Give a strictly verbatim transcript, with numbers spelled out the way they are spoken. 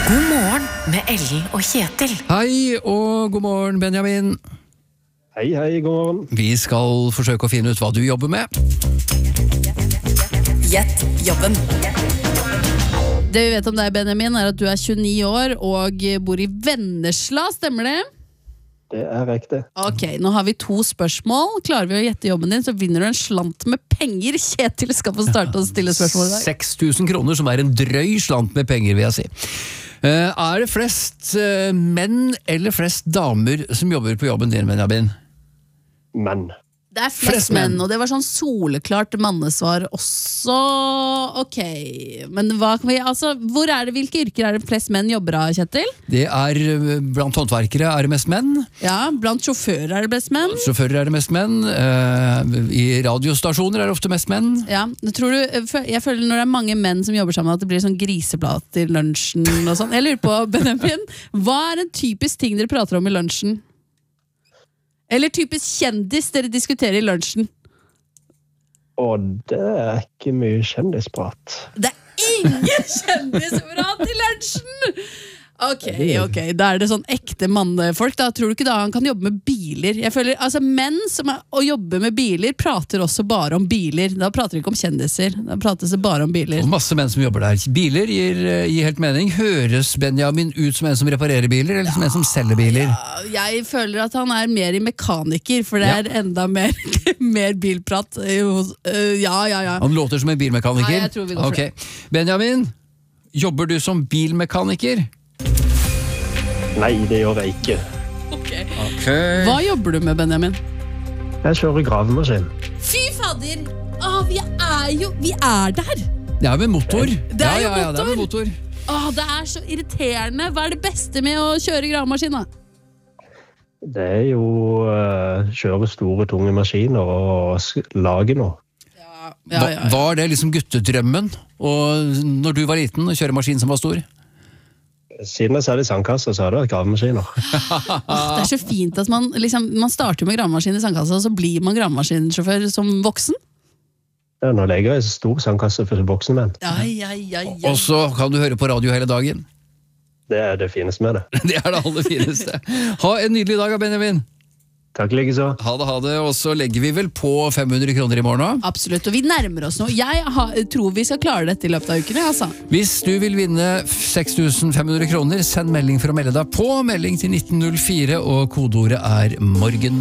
God morgen med Ellen og Kjetil. Hei og god morgen, Benjamin. Hei, hei, god morgen. Vi skal forsøke å finne ut hva du jobber med. Gjett jobben. Det vi vet om deg, Benjamin, er at du er tjueni år og bor i Vennesla, stemmer det? Det er riktig. Ok, nå har vi to spørsmål. Klarer vi å gjette jobben din, så vinner du en slant med penger. Kjetil skal få starte å stille spørsmål i dag. seks tusen kroner, som er en drøy slant med penger, vil jeg si. Uh, er det flest uh, menn eller flest damer som jobber på jobben din, Benjamin? Men. Det er flest, flest menn, menn, og det var sånn soleklart mannesvar også. Ok, men hva kan vi, altså, hvor er det, hvilke yrker er det flest menn jobber av, Kjetil? Det er blant håndverkere er det mest menn. Ja, blant sjåfører er det mest menn. Sjåfører er det mest menn. Uh, I radiostasjoner er det ofte mest menn. Ja, tror du, jeg føler når det er mange menn som jobber sammen, at det blir sånn griseblad til lunsjen og sånn. Jeg lurer på, Benjamin, hva er en typisk ting dere prater om i lunsjen? Eller typisk kjendis dere diskuterer i lunsjen? Og det er ikke mye kjendisprat. Det er ingen kjendisprat i lunsjen! Ok, ok, da er det sånn ekte mannefolk. Da tror du ikke da han kan jobbe med biler? Jeg føler, altså menn som er å jobbe med biler prater også bare om biler. Da prater de ikke om kjendiser. Da prates det bare om biler. Og masse menn som jobber der. Biler gir, gir helt mening. Høres Benjamin ut som en som reparerer biler, eller som en som selger biler? Ja, jeg føler at han er mer i mekaniker, for det er ja. enda mer, mer bilprat. Ja, ja, ja. Han låter som en bilmekaniker? Ja, jeg tror vi går for okay. det. Benjamin, jobber du som bilmekaniker? Nei, det gjør jeg ikke. Okay. Okay. Hva jobber du med, Benjamin? Jeg kjører gravemaskin. Fy fader! Åh, vi er jo, vi er der! Det er med motor. Det er ja, jo ja, ja, motor. Det er med motor. Åh, det er så irriterende. Hva er det beste med å kjøre gravemaskin, da? Det er jo uh, kjøre store, tunge maskiner og lage noe. Ja, ja, ja, ja. Var det liksom guttedrømmen? Og når du var liten og kjøre maskin som var stor? Siden jeg satt i sandkassa, så hadde jeg gravemaskiner. Det er så fint at man, liksom, man starter med gravemaskin i sandkassa, og så blir man gravemaskinsjåfør som voksen. Ja, nå legger jeg stor sandkasse for voksne menn. Ja, ja, ja, ja. Og så kan du høre på radio hele dagen. Det er det fineste med det. Det er det aller fineste. Ha en nydelig dag, Benjamin. Takk like så. Ha det, ha det. Og så legger vi vel på fem hundre kroner i morgen da? Absolutt, og vi nærmer oss nå. Jeg har, tror vi skal klare dette i løpet av ukene, altså. Hvis du vil vinne seks tusen fem hundre kroner, send melding for å melde deg på. Melding til nitten null fire, og kodeordet er morgen.